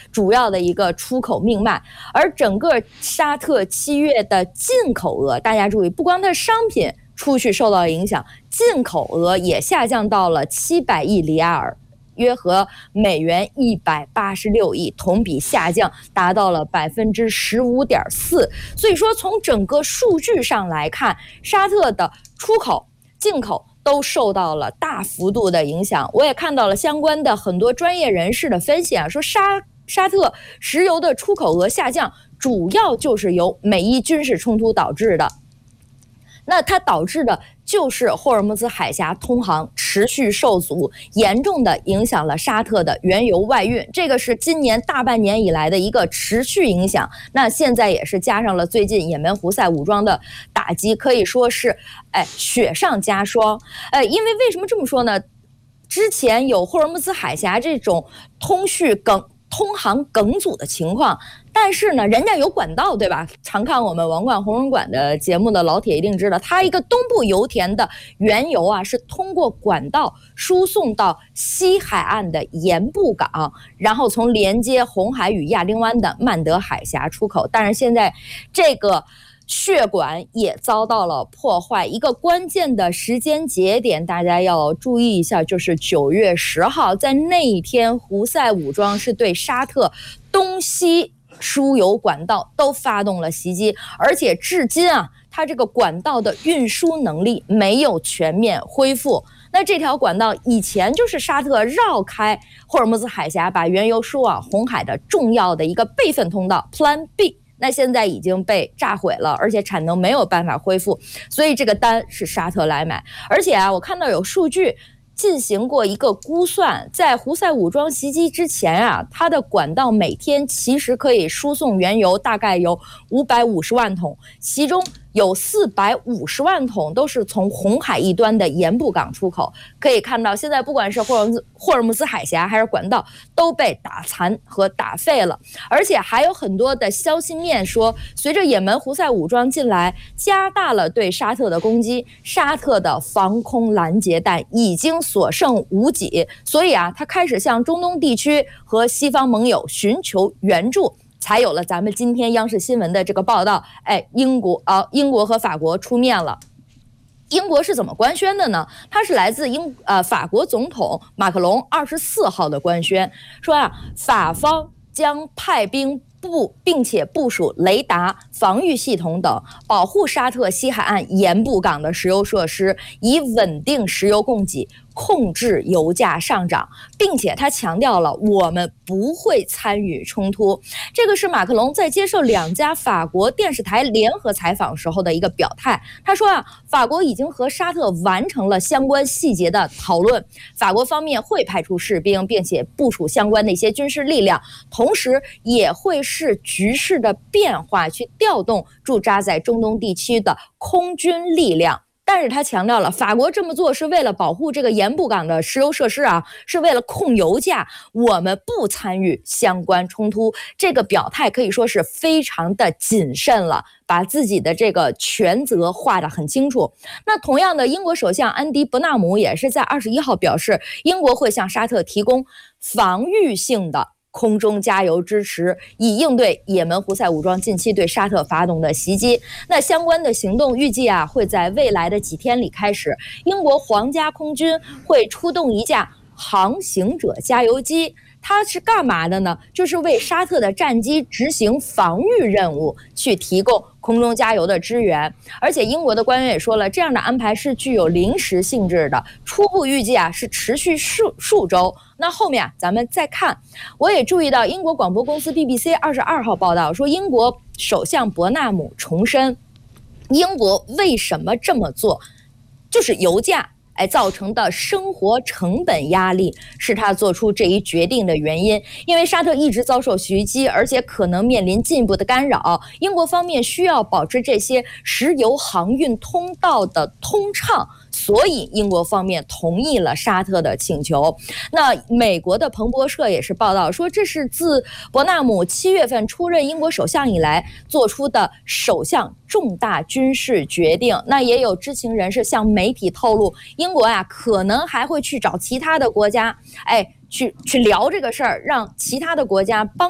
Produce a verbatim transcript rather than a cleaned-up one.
主要的一个出口命脉。而整个沙特七月的进口额，大家注意，不光它商品出去受到影响，进口额也下降到了七百亿里亚尔。约合美元一百八十六亿，同比下降达到了百分之十五点四。所以说，从整个数据上来看，沙特的出口、进口都受到了大幅度的影响。我也看到了相关的很多专业人士的分析啊，说沙沙特石油的出口额下降，主要就是由美伊军事冲突导致的。那它导致的就是霍尔木兹海峡通航持续受阻，严重的影响了沙特的原油外运，这个是今年大半年以来的一个持续影响。那现在也是加上了最近也门胡塞武装的打击，可以说是哎雪上加霜。哎，因为为什么这么说呢？之前有霍尔木兹海峡这种通讯梗。通航梗阻的情况，但是呢，人家有管道，对吧？常看我们王冠红人馆的节目的老铁一定知道，它一个东部油田的原油啊，是通过管道输送到西海岸的盐布港，然后从连接红海与亚丁湾的曼德海峡出口。但是现在这个血管也遭到了破坏，一个关键的时间节点，大家要注意一下，就是九月十号，在那一天，胡塞武装是对沙特东西输油管道都发动了袭击，而且至今啊，它这个管道的运输能力没有全面恢复。那这条管道以前就是沙特绕开霍尔木兹海峡，把原油输往红海的重要的一个备份通道 Plan B。那现在已经被炸毁了，而且产能没有办法恢复，所以这个单是沙特来买。而且啊，我看到有数据进行过一个估算，在胡塞武装袭击之前啊，它的管道每天其实可以输送原油大概有五百五十万桶，其中有四百五十万桶都是从红海一端的盐布港出口。可以看到，现在不管是霍尔木霍尔木兹海峡还是管道都被打残和打废了，而且还有很多的消息面说，随着也门胡塞武装进来，加大了对沙特的攻击，沙特的防空拦截弹已经所剩无几，所以啊，他开始向中东地区和西方盟友寻求援助。才有了咱们今天央视新闻的这个报道，哎，英国啊，英国和法国出面了。英国是怎么官宣的呢？它是来自英呃法国总统马克龙二十四号的官宣，说啊，法方将派兵部并且部署雷达、防御系统等，保护沙特西海岸盐布港的石油设施，以稳定石油供给，控制油价上涨，并且他强调了我们不会参与冲突。这个是马克龙在接受两家法国电视台联合采访时候的一个表态。他说啊，法国已经和沙特完成了相关细节的讨论，法国方面会派出士兵，并且部署相关的一些军事力量，同时也会视局势的变化去调动驻扎在中东地区的空军力量。但是他强调了，法国这么做是为了保护这个盐布港的石油设施啊，是为了控油价，我们不参与相关冲突。这个表态可以说是非常的谨慎了，把自己的这个权责划得很清楚。那同样的，英国首相安迪·伯纳姆也是在二十一号表示，英国会向沙特提供防御性的空中加油支持，以应对也门胡塞武装近期对沙特发动的袭击。那相关的行动预计啊会在未来的几天里开始。英国皇家空军会出动一架航行者加油机，它是干嘛的呢？就是为沙特的战机执行防御任务去提供空中加油的支援。而且英国的官员也说了，这样的安排是具有临时性质的，初步预计啊是持续数数周。那后面啊咱们再看。我也注意到英国广播公司 B B C 二十二号报道说，英国首相伯纳姆重申，英国为什么这么做，就是油价哎造成的生活成本压力是他做出这一决定的原因。因为沙特一直遭受袭击，而且可能面临进一步的干扰，英国方面需要保持这些石油航运通道的通畅，所以英国方面同意了沙特的请求。那美国的彭博社也是报道说，这是自伯纳姆七月份出任英国首相以来做出的首项重大军事决定。那也有知情人士向媒体透露，英国啊可能还会去找其他的国家，哎，去去聊这个事儿，让其他的国家帮